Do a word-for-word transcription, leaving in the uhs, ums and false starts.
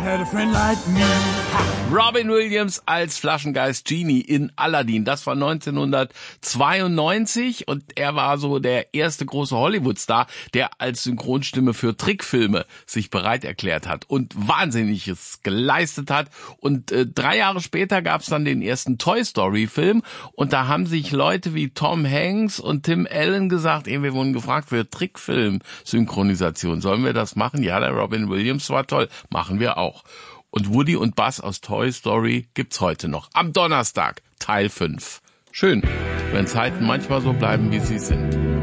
had a friend like me. Ha. Robin Williams als Flaschengeist Genie in Aladdin. Das war neunzehnhundertzweiundneunzig und er war so der erste große Hollywood-Star, der als Synchronstimme für Trickfilme sich bereit erklärt hat und Wahnsinniges geleistet hat. Und äh, drei Jahre später gab es dann den ersten Toy Story-Film und da haben sich Leute wie Tom Hanks und Tim Allen gesagt, ey, wir wurden gefragt für Trickfilm-Synchronisation. Sollen wir das machen? Ja, der Robin Williams war toll. Machen wir auch. Und Woody und Buzz aus Toy Story gibt's heute noch. Am Donnerstag, Teil fünf. Schön, wenn Zeiten manchmal so bleiben, wie sie sind.